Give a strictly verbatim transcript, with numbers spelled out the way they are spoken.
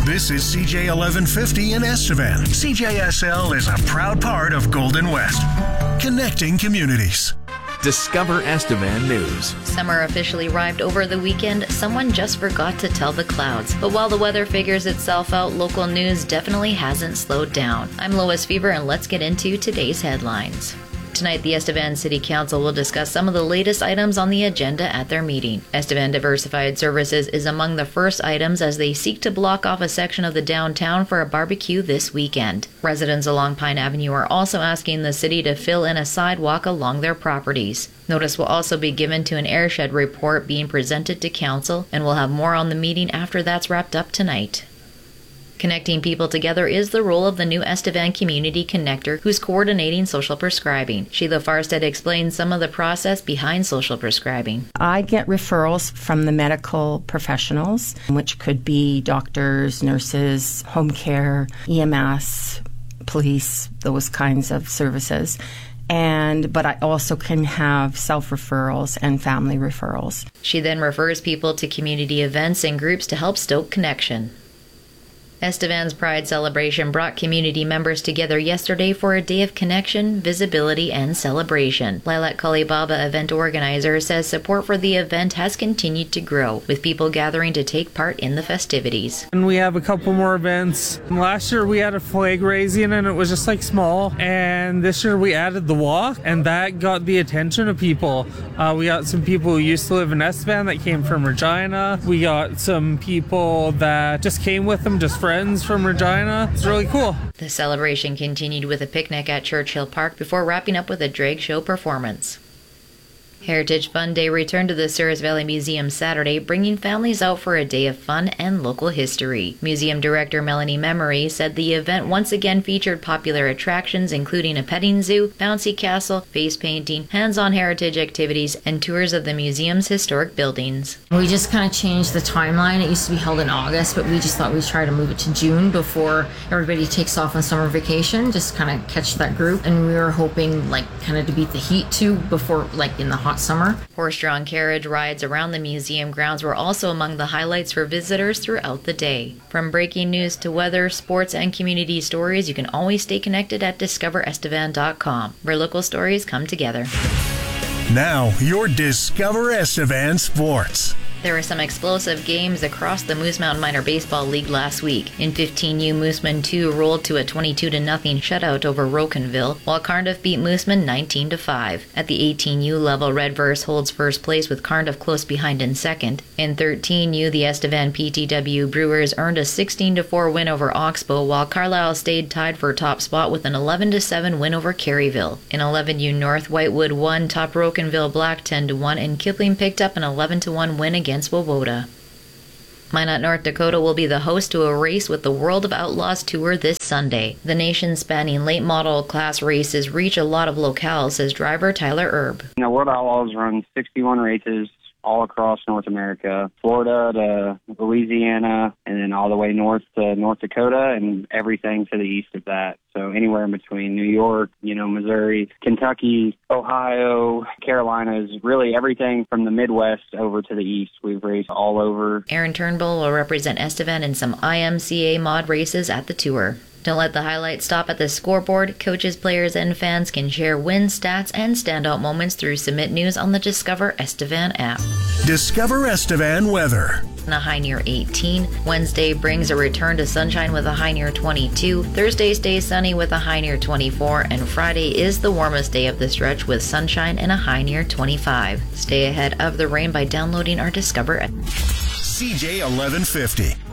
This is C J eleven fifty in Estevan. C J S L is a proud part of Golden West, connecting communities. Discover Estevan News. Summer officially arrived over the weekend. Someone just forgot to tell the clouds. But while the weather figures itself out, local news definitely hasn't slowed down. I'm Lois Fever, and let's get into today's headlines. Tonight, the Estevan City Council will discuss some of the latest items on the agenda at their meeting. Estevan Diversified Services is among the first items as they seek to block off a section of the downtown for a barbecue this weekend. Residents along Pine Avenue are also asking the city to fill in a sidewalk along their properties. Notice will also be given to an airshed report being presented to council, and we'll have more on the meeting after that's wrapped up tonight. Connecting people together is the role of the new Estevan Community Connector, who's coordinating social prescribing. Sheila Farstead explains some of the process behind social prescribing. I get referrals from the medical professionals, which could be doctors, nurses, home care, E M S, police, those kinds of services. And but I also can have self-referrals and family referrals. She then refers people to community events and groups to help stoke connection. Estevan's Pride celebration brought community members together yesterday for a day of connection, visibility, and celebration. Lilac Kalibaba, event organizer, says support for the event has continued to grow, with people gathering to take part in the festivities. And we have a couple more events. Last year we had a flag raising and it was just like small, and this year we added the walk, and that got the attention of people. Uh, we got some people who used to live in Estevan that came from Regina. We got some people that just came with them, just for friends from Regina. It's really cool. The celebration continued with a picnic at Churchill Park before wrapping up with a drag show performance. Heritage Fun Day returned to the Souris Valley Museum Saturday, bringing families out for a day of fun and local history. Museum Director Melanie Memory said the event once again featured popular attractions including a petting zoo, bouncy castle, face painting, hands-on heritage activities, and tours of the museum's historic buildings. We just kind of changed the timeline. It used to be held in August, but we just thought we'd try to move it to June before everybody takes off on summer vacation, just kind of catch that group. And we were hoping like kind of to beat the heat too before like in the hot summer. Horse-drawn carriage rides around the museum grounds were also among the highlights for visitors throughout the day. From breaking news to weather, sports, and community stories, you can always stay connected at discover estevan dot com, where local stories come together. Now, your Discover Estevan Sports. There were some explosive games across the Moose Mountain Minor Baseball League last week. In fifteen U, Mooseman two rolled to a twenty-two to nothing shutout over Rocanville, while Cardiff beat Mooseman nineteen to five. At the eighteen U level, Redverse holds first place with Cardiff close behind in second. In thirteen U, the Estevan P T W Brewers earned a sixteen to four win over Oxbow, while Carlisle stayed tied for top spot with an eleven to seven win over Caryville. In eleven U North, Whitewood won top Rocanville Black ten to one, and Kipling picked up an eleven to one win against against Wowoda. Minot, North Dakota will be the host to a race with the World of Outlaws Tour this Sunday. The nation-spanning late model class races reach a lot of locales, says driver Tyler Erb. The World of Outlaws run sixty-one races all across North America, Florida to Louisiana, and then all the way north to North Dakota and everything to the east of that. So anywhere in between New York, you know, Missouri, Kentucky, Ohio, Carolinas, really everything from the Midwest over to the east. We've raced all over. Aaron Turnbull will represent Estevan in some I M C A mod races at the tour. Don't let the highlights stop at the scoreboard. Coaches, players, and fans can share wins, stats, and standout moments through Submit News on the Discover Estevan app. Discover Estevan weather. A high near eighteen. Wednesday brings a return to sunshine with a high near twenty-two. Thursday stays sunny with a high near twenty-four. And Friday is the warmest day of the stretch with sunshine and a high near twenty-five. Stay ahead of the rain by downloading our Discover app. C J eleven fifty.